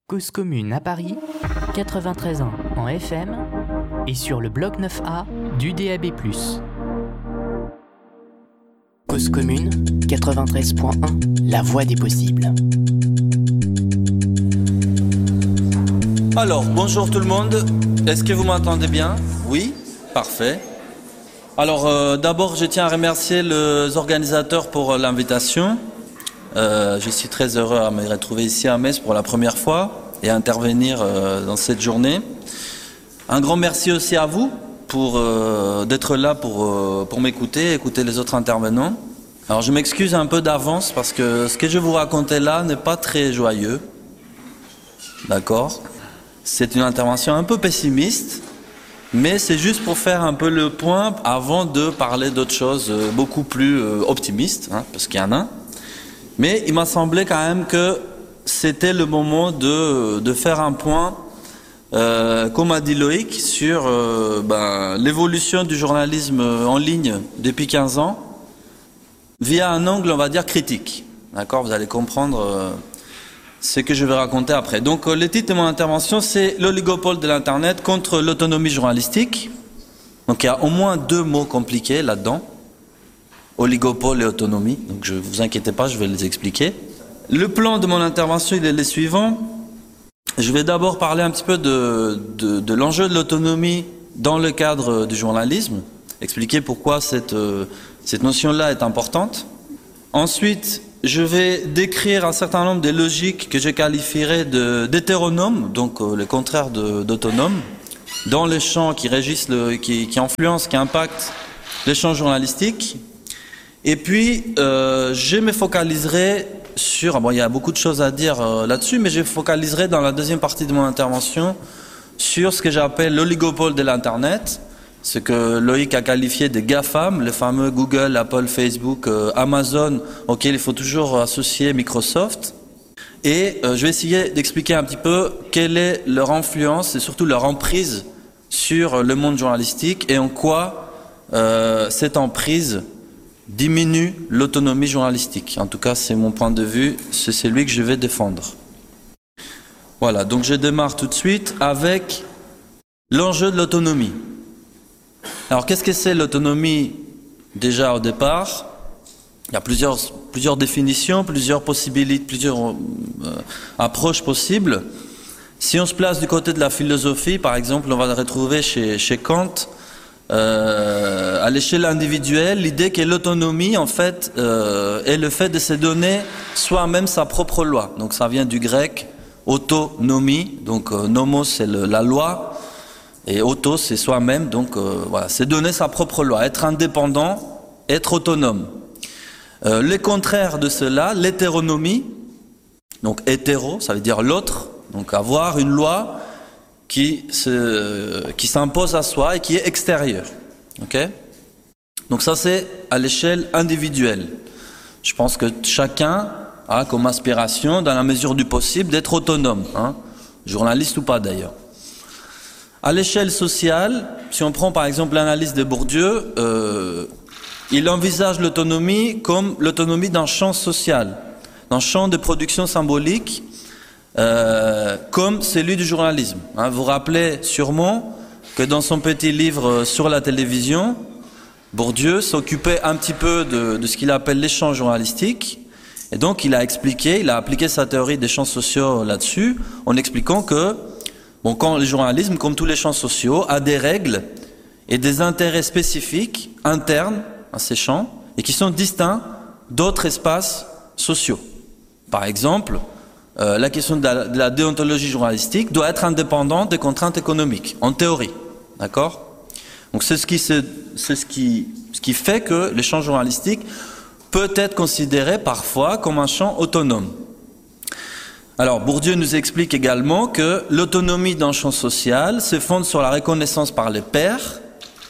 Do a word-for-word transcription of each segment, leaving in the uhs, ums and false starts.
Cause commune à Paris, quatre-vingt-treize ans en F M et sur le bloc neuf A du D A B plus. Cause commune, quatre-vingt-treize point un, la voie des possibles. Alors, bonjour tout le monde. Est-ce que vous m'entendez bien? Oui? Parfait. Alors, euh, d'abord, je tiens à remercier les organisateurs pour l'invitation. Euh, je suis très heureux à me retrouver ici à Metz pour la première fois et à intervenir euh, dans cette journée. Un grand merci aussi à vous pour euh, d'être là pour, euh, pour m'écouter, écouter les autres intervenants. Alors, je m'excuse un peu d'avance parce que ce que je vais vous raconter là n'est pas très joyeux. D'accord? C'est une intervention un peu pessimiste, mais c'est juste pour faire un peu le point avant de parler d'autres choses beaucoup plus euh, optimistes, hein, parce qu'il y en a. Mais il m'a semblé quand même que c'était le moment de, de faire un point, euh, comme a dit Loïc, sur euh, ben, l'évolution du journalisme en ligne depuis quinze ans, via un angle, on va dire, critique. D'accord ? Vous allez comprendre euh, ce que je vais raconter après. Donc, euh, le titre de mon intervention, c'est « L'oligopole de l'Internet contre l'autonomie journalistique ». Donc, il y a au moins deux mots compliqués là-dedans. Oligopole et autonomie, donc je vous inquiétez pas, je vais les expliquer. Le plan de mon intervention, il est le suivant. Je vais d'abord parler un petit peu de, de, de l'enjeu de l'autonomie dans le cadre du journalisme, expliquer pourquoi cette, euh, cette notion-là est importante. Ensuite, je vais décrire un certain nombre de logiques que je qualifierais de, d'hétéronomes, donc euh, le contraire de, d'autonomes, dans les champs qui régissent, le, qui, qui influencent, qui impactent les champs journalistiques. Et puis, euh, je me focaliserai sur... Bon, il y a beaucoup de choses à dire euh, là-dessus, mais je me focaliserai dans la deuxième partie de mon intervention sur ce que j'appelle l'oligopole de l'Internet, ce que Loïc a qualifié de GAFAM, les fameux Google, Apple, Facebook, euh, Amazon, auxquels il faut toujours associer Microsoft. Et euh, je vais essayer d'expliquer un petit peu quelle est leur influence et surtout leur emprise sur le monde journalistique et en quoi euh, cette emprise diminue l'autonomie journalistique. En tout cas, c'est mon point de vue, c'est celui que je vais défendre. Voilà, donc je démarre tout de suite avec l'enjeu de l'autonomie. Alors, qu'est-ce que c'est l'autonomie déjà au départ? Il y a plusieurs, plusieurs définitions, plusieurs possibilités, plusieurs euh, approches possibles. Si on se place du côté de la philosophie, par exemple, on va le retrouver chez, chez Kant, Euh, à l'échelle individuelle, l'idée que l'autonomie, en fait, euh, est le fait de se donner soi-même sa propre loi. Donc ça vient du grec autonomie, donc euh, nomos c'est le, la loi, et auto c'est soi-même, donc euh, voilà, c'est donner sa propre loi, être indépendant, être autonome. Euh, le contraire de cela, l'hétéronomie, donc hétéro, ça veut dire l'autre, donc avoir une loi qui se, qui s'impose à soi et qui est extérieur. Okay ? Donc ça, c'est à l'échelle individuelle. Je pense que chacun a comme aspiration, dans la mesure du possible, d'être autonome, hein, journaliste ou pas d'ailleurs. À l'échelle sociale, si on prend par exemple l'analyse de Bourdieu, euh, il envisage l'autonomie comme l'autonomie d'un champ social, d'un champ de production symbolique, Euh, comme celui du journalisme. Hein, vous vous rappelez sûrement que dans son petit livre sur la télévision, Bourdieu s'occupait un petit peu de, de ce qu'il appelle les champs journalistiques, et donc il a expliqué, il a appliqué sa théorie des champs sociaux là-dessus, en expliquant que, bon, quand le journalisme, comme tous les champs sociaux, a des règles et des intérêts spécifiques internes à ces champs, et qui sont distincts d'autres espaces sociaux. Par exemple, Euh, la question de la, de la déontologie journalistique doit être indépendante des contraintes économiques, en théorie. D'accord ? Donc c'est ce qui, c'est, c'est ce qui, ce qui fait que le champ journalistique peut être considéré parfois comme un champ autonome. Alors Bourdieu nous explique également que l'autonomie d'un champ social se fonde sur la reconnaissance par les pairs. D'accord ?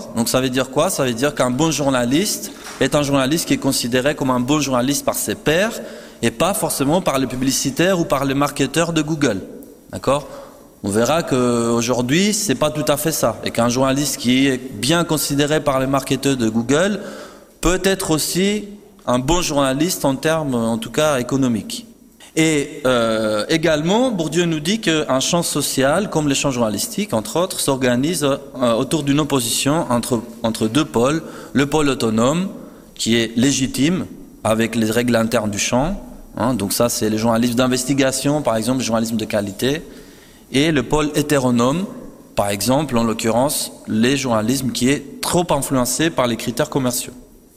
Donc ça veut dire quoi ? Ça veut dire qu'un bon journaliste est un journaliste qui est considéré comme un bon journaliste par ses pairs, et pas forcément par les publicitaires ou par les marketeurs de Google. D'accord ? On verra qu'aujourd'hui, c'est pas tout à fait ça. Et qu'un journaliste qui est bien considéré par les marketeurs de Google peut être aussi un bon journaliste en termes, en tout cas, économiques. Et euh, également, Bourdieu nous dit qu'un champ social, comme les champs journalistiques, entre autres, s'organise euh, autour d'une opposition entre, entre deux pôles. Le pôle autonome, qui est légitime, avec les règles internes du champ. Hein, donc ça, c'est les journalismes d'investigation, par exemple, le journalisme de qualité. Et le pôle hétéronome, par exemple, en l'occurrence, les journalismes qui est trop influencé par les critères commerciaux.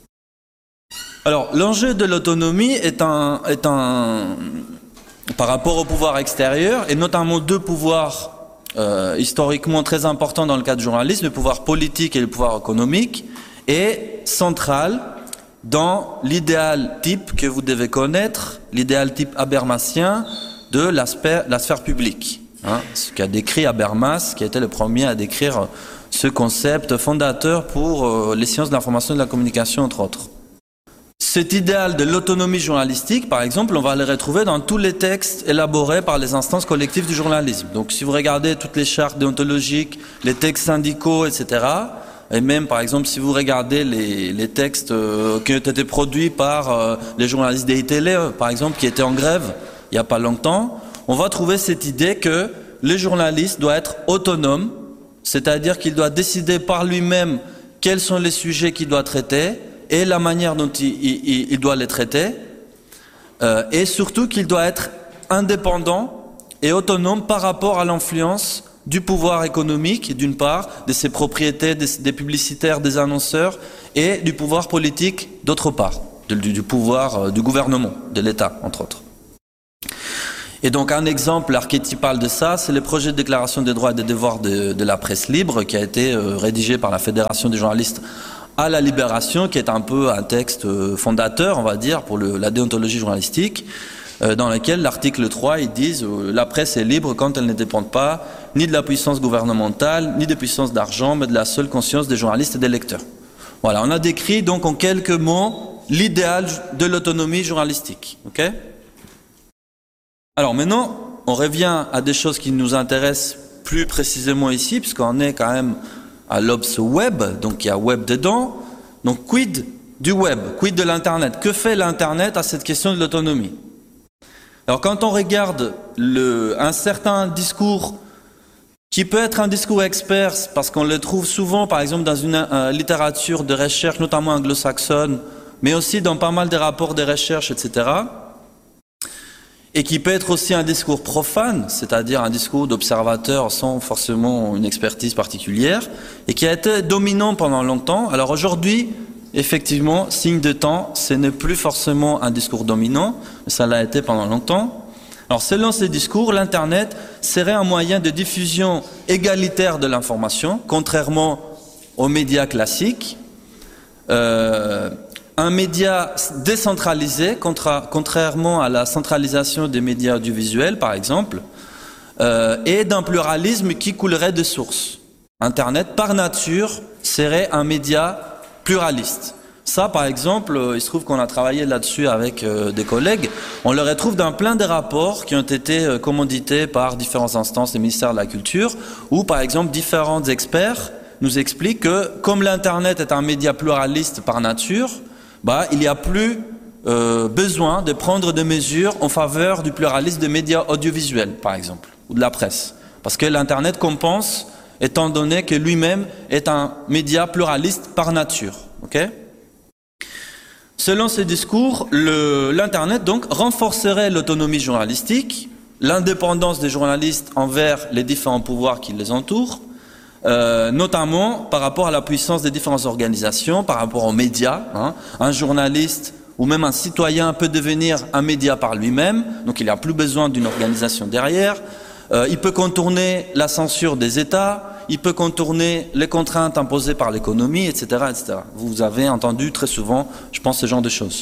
Alors, l'enjeu de l'autonomie est un, est un, par rapport au pouvoir extérieur, et notamment deux pouvoirs euh, historiquement très importants dans le cas du journalisme, le pouvoir politique et le pouvoir économique, est central dans l'idéal type que vous devez connaître, l'idéal type habermasien de l'aspect, la sphère publique. Hein, ce qu'a décrit Habermas, qui a été le premier à décrire ce concept fondateur pour euh, les sciences de l'information et de la communication, entre autres. Cet idéal de l'autonomie journalistique, par exemple, on va le retrouver dans tous les textes élaborés par les instances collectives du journalisme. Donc si vous regardez toutes les chartes déontologiques, les textes syndicaux, et cetera, et même, par exemple, si vous regardez les, les textes euh, qui ont été produits par euh, les journalistes des I T L E, par exemple, qui étaient en grève il n'y a pas longtemps, on va trouver cette idée que le journaliste doit être autonome, c'est-à-dire qu'il doit décider par lui-même quels sont les sujets qu'il doit traiter et la manière dont il, il, il doit les traiter, euh, et surtout qu'il doit être indépendant et autonome par rapport à l'influence du pouvoir économique, d'une part, de ses propriétés, des, des publicitaires, des annonceurs, et du pouvoir politique, d'autre part, du, du pouvoir euh, du gouvernement, de l'État, entre autres. Et donc un exemple archétypal de ça, c'est le projet de déclaration des droits et des devoirs de, de la presse libre qui a été euh, rédigé par la Fédération des journalistes à la Libération, qui est un peu un texte euh, fondateur, on va dire, pour le, la déontologie journalistique, euh, dans lequel l'article trois, ils disent euh, la presse est libre quand elle ne dépend pas ni de la puissance gouvernementale, ni de puissance d'argent, mais de la seule conscience des journalistes et des lecteurs. Voilà, on a décrit donc en quelques mots l'idéal de l'autonomie journalistique. Ok ? Alors maintenant, on revient à des choses qui nous intéressent plus précisément ici, puisqu'on est quand même à l'Obs Web, donc il y a Web dedans. Donc quid du Web, quid de l'Internet? Que fait l'Internet à cette question de l'autonomie? Alors quand on regarde le, un certain discours qui peut être un discours expert, parce qu'on le trouve souvent, par exemple, dans une euh, littérature de recherche, notamment anglo-saxonne, mais aussi dans pas mal de rapports de recherche, et cetera, et qui peut être aussi un discours profane, c'est-à-dire un discours d'observateur sans forcément une expertise particulière, et qui a été dominant pendant longtemps. Alors aujourd'hui, effectivement, signe de temps, ce n'est plus forcément un discours dominant, mais ça l'a été pendant longtemps. Alors selon ces discours, l'Internet serait un moyen de diffusion égalitaire de l'information, contrairement aux médias classiques, euh, un média décentralisé, contra, contrairement à la centralisation des médias audiovisuels, par exemple, euh, et d'un pluralisme qui coulerait de source. Internet, par nature, serait un média pluraliste. Ça, par exemple, il se trouve qu'on a travaillé là-dessus avec euh, des collègues. On le retrouve dans plein de rapports qui ont été euh, commandités par différentes instances des ministères de la Culture, où, par exemple, différents experts nous expliquent que, comme l'Internet est un média pluraliste par nature, bah, il n'y a plus euh, besoin de prendre des mesures en faveur du pluralisme des médias audiovisuels, par exemple, ou de la presse. Parce que l'Internet compense, étant donné que lui-même est un média pluraliste par nature. Okay ? Selon ces discours, l'Internet donc renforcerait l'autonomie journalistique, l'indépendance des journalistes envers les différents pouvoirs qui les entourent, euh, notamment par rapport à la puissance des différentes organisations, par rapport aux médias. Hein. Un journaliste ou même un citoyen peut devenir un média par lui-même, donc il n'y a plus besoin d'une organisation derrière. Euh, il peut contourner la censure des États, il peut contourner les contraintes imposées par l'économie, et cetera, et cetera. Vous avez entendu très souvent, je pense, ce genre de choses.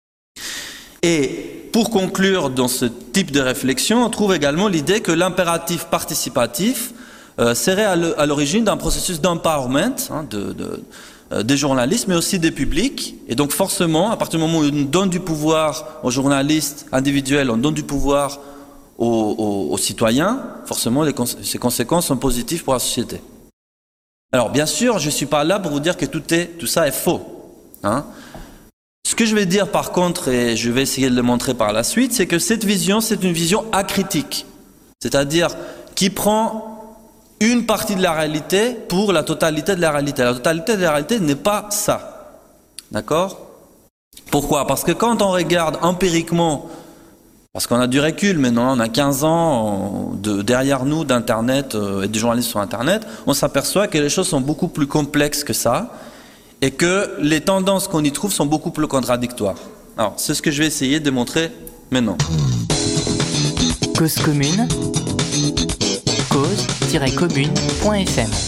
Et pour conclure dans ce type de réflexion, on trouve également l'idée que l'impératif participatif euh, serait à l'origine d'un processus d'empowerment hein, de, de, euh, des journalistes, mais aussi des publics. Et donc forcément, à partir du moment où on donne du pouvoir aux journalistes individuels, on donne du pouvoir Aux, aux, aux citoyens, forcément les cons ces conséquences sont positives pour la société. Alors bien sûr, je ne suis pas là pour vous dire que tout, est, tout ça est faux. Hein. Ce que je vais dire par contre, et je vais essayer de le montrer par la suite, c'est que cette vision, c'est une vision acritique. C'est-à-dire qui prend une partie de la réalité pour la totalité de la réalité. La totalité de la réalité n'est pas ça. D'accord ? Pourquoi ? Parce que quand on regarde empiriquement, parce qu'on a du recul maintenant, on a quinze ans de, derrière nous d'Internet euh, et de journalistes sur Internet, on s'aperçoit que les choses sont beaucoup plus complexes que ça et que les tendances qu'on y trouve sont beaucoup plus contradictoires. Alors, c'est ce que je vais essayer de montrer maintenant. Cause commune, cause tiret commune point f m.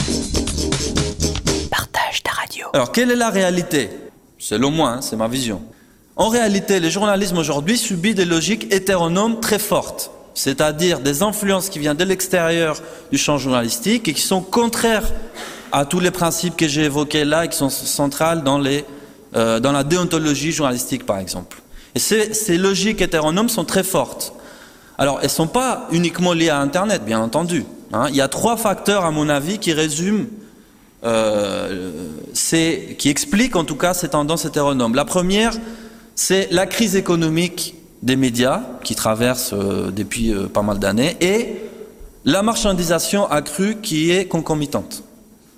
Partage ta radio. Alors, quelle est la réalité ? Selon moi, hein, c'est ma vision. En réalité, le journalisme aujourd'hui subit des logiques hétéronomes très fortes, c'est-à-dire des influences qui viennent de l'extérieur du champ journalistique et qui sont contraires à tous les principes que j'ai évoqués là et qui sont centrales dans, les, euh, dans la déontologie journalistique, par exemple. Et ces, ces logiques hétéronomes sont très fortes. Alors, elles ne sont pas uniquement liées à Internet, bien entendu. Hein. Il y a trois facteurs, à mon avis, qui résument Euh, c'est, qui explique en tout cas ces tendances hétéronomes. La première, c'est la crise économique des médias qui traverse euh, depuis euh, pas mal d'années et la marchandisation accrue qui est concomitante. D'accord ?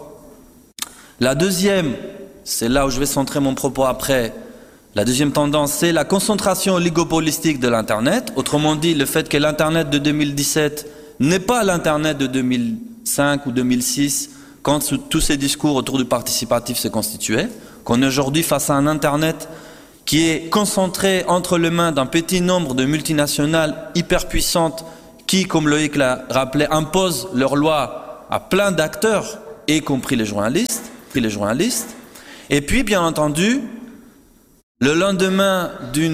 La deuxième, c'est là où je vais centrer mon propos après, la deuxième tendance, c'est la concentration oligopolistique de l'Internet. Autrement dit, le fait que l'Internet de deux mille dix-sept n'est pas l'Internet de deux mille cinq ou deux mille six, quand tous ces discours autour du participatif se constituaient, qu'on est aujourd'hui face à un Internet qui est concentré entre les mains d'un petit nombre de multinationales hyper puissantes qui, comme Loïc l'a rappelé, imposent leurs lois à plein d'acteurs, y compris les journalistes, y compris les journalistes. Et puis, bien entendu, le lendemain d'une